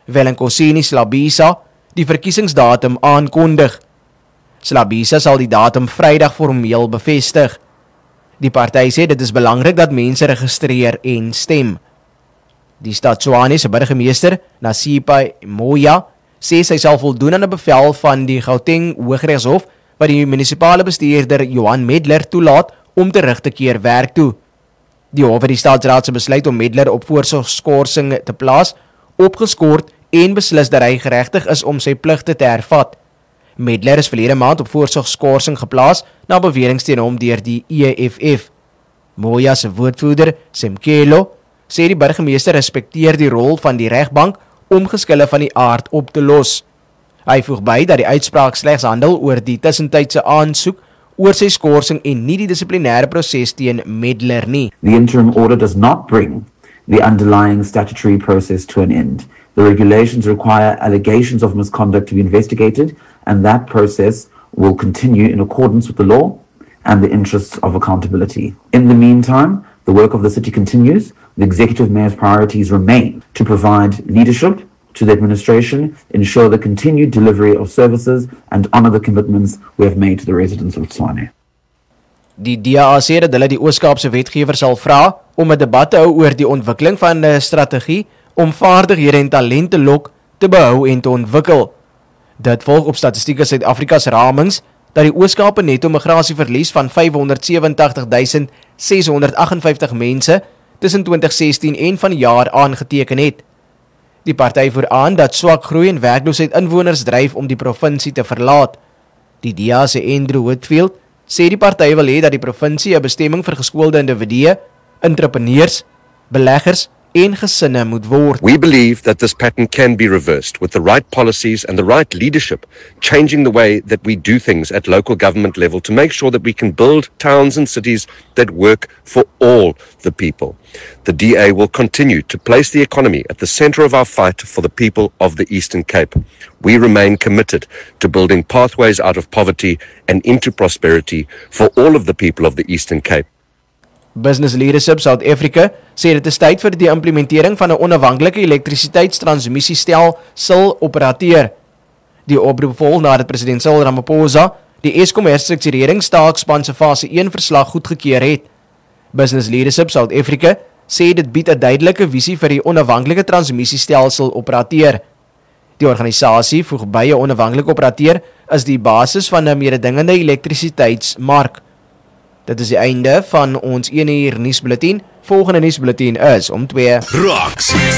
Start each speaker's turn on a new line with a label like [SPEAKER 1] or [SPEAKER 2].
[SPEAKER 1] Wellenkoseni Slabisa die verkiesingsdatum aankondig. Slabisa sal die datum Vrydag formeel bevestig. Die party sê dit is belangrik dat mense registreer en stem. Die stad Tshwane se burgemeester, Nasipa Moya, sê sy sal voldoen aan 'n bevel van die Gauteng Hooggeregshof wat die munisipale bestuurder Johan Medler toelaat om terug te keer werk toe. Die hof het die staatsraad se besluit om Medler op voorsorgskorsing te plaas opgeskort en beslis dat hy geregtig is om sy pligte te hervat. Medler is verlede maand op voorsorgskorsing geplaas na beweringe teen hom deur die EFF. Moya se woordvoerder, Semkelo, sê die burgemeester respekteer die rol van die regbank om geskille van die aard op te los. Hy voeg by dat die uitspraak slegs handel oor die tussentydse aansoek oor sy skorsing en nie die dissiplinêre proses teen Medler nie.
[SPEAKER 2] The interim order does not bring the underlying statutory process to an end. The regulations require allegations of misconduct to be investigated, and that process will continue in accordance with the law and the interests of accountability. In the meantime, the work of the city continues. The executive mayor's priorities remain to provide leadership to the administration, ensure the continued delivery of services, and honour the commitments we have made to the residents of Tshwane.
[SPEAKER 1] Die DA sê dat hulle die Oos-Kaapse wetgewer sal vra om 'n debat te hou oor die ontwikkeling van 'n strategie om vaardighede en talent te lok, te behou en te ontwikkel. Dit volg op Statistieke Suid-Afrika se ramings dat die Oos-Kaap 'n netto migrasieverlies van 587.658 mense tussen 2016 en van die jaar aangeteken het. Die party voer aan dat swak groei en werkloosheid inwoners dryf om die provinsie te verlaat. Die DA se Andrew Whitfield sê die party wil hê dat die provinsie 'n bestemming vir geskoolde individue, entrepreneurs, beleggers en gesinne moet word.
[SPEAKER 3] We believe that this pattern can be reversed with the right policies and the right leadership, changing the way that we do things at local government level to make sure that we can build towns and cities that work for all the people. The DA will continue to place the economy at the centre of our fight for the people of the Eastern Cape. We remain committed to building pathways out of poverty and into prosperity for all of the people of the Eastern Cape.
[SPEAKER 1] Business Leadership South Africa sê dit is tyd vir die implementering van 'n onafhanklike elektrisiteitstransmissiestel SIL operateer. Die oproep volg nadat president Cyril Ramaphosa die Eskom herstruktureringstaakspan se fase 1 verslag goedgekeur het. Business Leadership South Africa sê dit bied 'n duidelike visie vir die onafhanklike transmissiestelsel operateer. Die organisasie voeg by 'n onafhanklike operateur is die basis van 'n mededingende elektrisiteitsmark. Dit is die einde van ons 1 uur nuusbulletin. Volgende nuusbulletin is om 2.